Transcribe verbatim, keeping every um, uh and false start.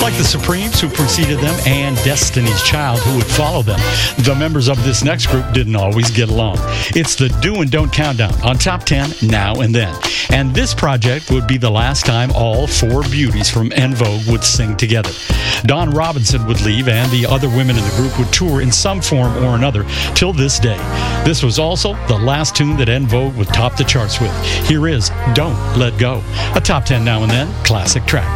like the Supremes, who preceded them, and Destiny's Child, who would follow them. The members of this next group didn't always get along. It's the Do and Don't Countdown on Top ten Now and Then. And this project would be the last time all four beauties from En Vogue would sing together. Dawn Robinson would leave, and the other women in the group would tour in some form or another till this day. This was also the last tune that En Vogue would top the charts with. Here is Don't Let Go, a Top ten Now and Then classic track.